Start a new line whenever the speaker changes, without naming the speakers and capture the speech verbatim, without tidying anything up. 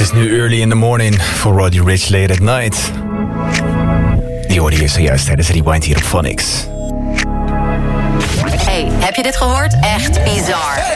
is nu early in the morning voor Roddy Ricch Late at Night. Die hoorde je zojuist tijdens Rewind hier op Phonics.
Hey, heb je dit gehoord? Echt bizar.